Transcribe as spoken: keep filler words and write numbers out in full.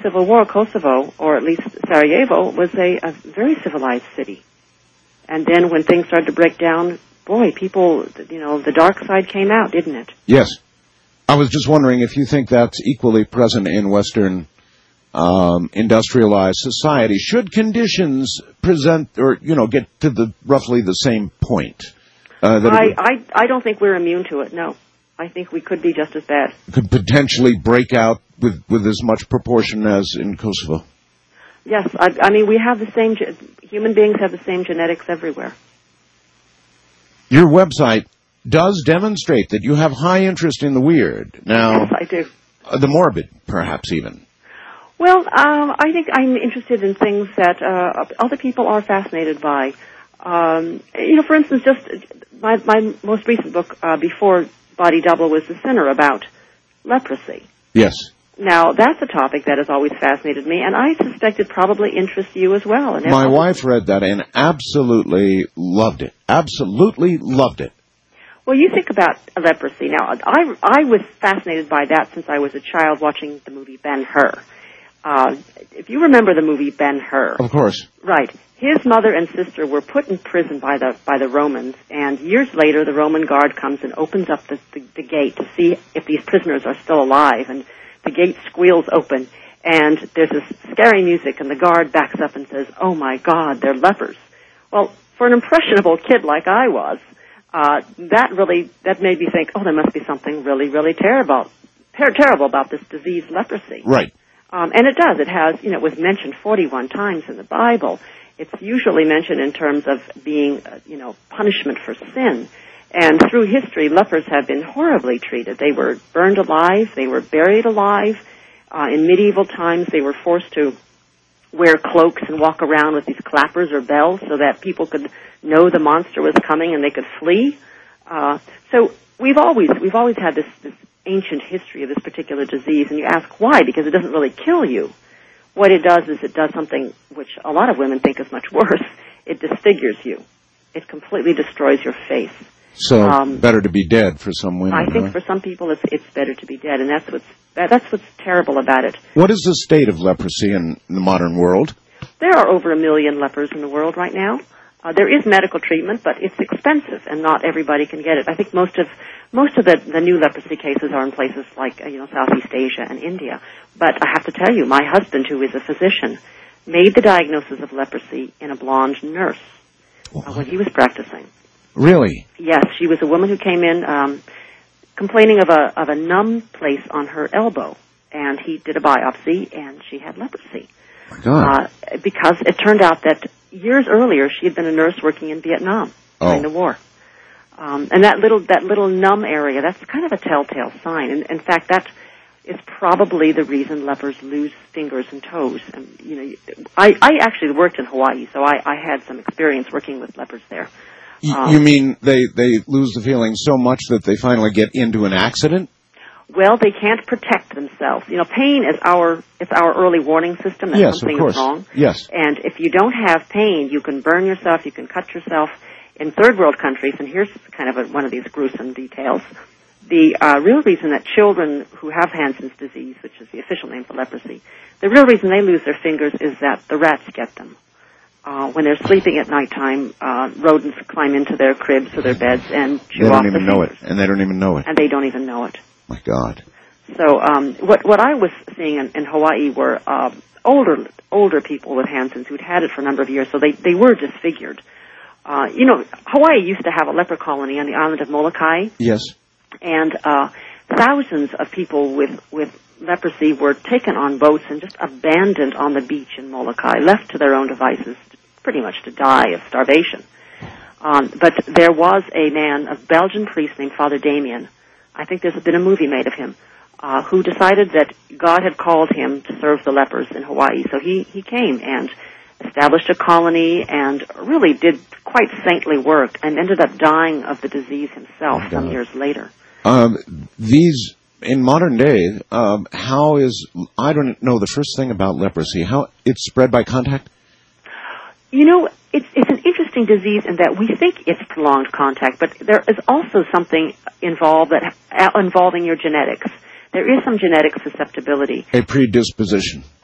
Civil War, Kosovo, or at least Sarajevo, was a, a very civilized city. And then when things started to break down, boy, people, you know, the dark side came out, didn't it? Yes. I was just wondering if you think that's equally present in Western um, industrialized society. Should conditions present, or, you know, get to the roughly the same point? Uh, that I, I, I don't think we're immune to it, no. I think we could be just as bad. Could potentially break out with, with as much proportion as in Kosovo. Yes, I, I mean, we have the same, human beings have the same genetics everywhere. Your website does demonstrate that you have high interest in the weird. Now, yes, I do. Uh, the morbid, perhaps even. Well, um, I think I'm interested in things that uh, other people are fascinated by. Um, you know, for instance, just my, my most recent book, uh, Before Body Double, was The Sinner, about leprosy. Yes. Now, that's a topic that has always fascinated me, and I suspect it probably interests you as well. And my wife read that and absolutely loved it. Absolutely loved it. Well, you think about leprosy. Now, I, I was fascinated by that since I was a child watching the movie Ben-Hur. Uh, if you remember the movie Ben-Hur. Of course. Right. His mother and sister were put in prison by the by the Romans, and years later the Roman guard comes and opens up the, the, the gate to see if these prisoners are still alive, and the gate squeals open, and there's this scary music, and the guard backs up and says, "Oh my God, they're lepers." Well, for an impressionable kid like I was, uh, that really, that made me think, oh, there must be something really, really terrible, ter- terrible about this disease, leprosy. Right. Um, and it does. It has, you know, it was mentioned forty-one times in the Bible. It's usually mentioned in terms of being, uh, you know, punishment for sin. And through history, lepers have been horribly treated. They were burned alive. They were buried alive. Uh, in medieval times, they were forced to wear cloaks and walk around with these clappers or bells so that people could know the monster was coming and they could flee. Uh, so we've always we've always had this, this ancient history of this particular disease. And you ask why? Because it doesn't really kill you. What it does is it does something which a lot of women think is much worse. It disfigures you. It completely destroys your face. So um, better to be dead for some women. I think huh? for some people it's it's better to be dead, and that's what's that, that's what's terrible about it. What is the state of leprosy in the modern world? There are over a million lepers in the world right now. Uh, there is medical treatment, but it's expensive, and not everybody can get it. I think most of most of the, the new leprosy cases are in places like uh, you know Southeast Asia and India. But I have to tell you, my husband, who is a physician, made the diagnosis of leprosy in a blonde nurse uh, when he was practicing. Really? Yes, she was a woman who came in um, complaining of a of a numb place on her elbow, and he did a biopsy, and she had leprosy. My God. Uh, because it turned out that years earlier she had been a nurse working in Vietnam during oh. the war, um, and that little that little numb area, that's kind of a telltale sign. And in fact, that is probably the reason lepers lose fingers and toes. And you know, I I actually worked in Hawaii, so I, I had some experience working with lepers there. Um, you mean they, they lose the feeling so much that they finally get into an accident? Well, they can't protect themselves. You know, pain is our it's our early warning system that yes, something of course. is wrong. Yes. And if you don't have pain, you can burn yourself, you can cut yourself. In third world countries, and here's kind of a, one of these gruesome details, the uh, real reason that children who have Hansen's disease, which is the official name for leprosy, the real reason they lose their fingers is that the rats get them. Uh, when they're sleeping at nighttime, uh, rodents climb into their cribs or their beds and chew they off don't the even know fingers. it, and they don't even know it. And they don't even know it. My God. So um, what what I was seeing in, in Hawaii were uh, older older people with Hansen's who'd had it for a number of years, so they, they were disfigured. Uh, you know, Hawaii used to have a leper colony on the island of Molokai. Yes. And uh, thousands of people with, with leprosy were taken on boats and just abandoned on the beach in Molokai, left to their own devices, pretty much to die of starvation. Um, but there was a man, a Belgian priest named Father Damien, I think there's been a movie made of him, uh, who decided that God had called him to serve the lepers in Hawaii. So he, he came and established a colony and really did quite saintly work and ended up dying of the disease himself oh, some years later. Um, these, in modern day, um, how is, I don't know the first thing about leprosy, how it's spread by contact? You know, it's, it's an interesting disease in that we think it's prolonged contact, but there is also something involved that uh, involving your genetics. There is some genetic susceptibility. A predisposition.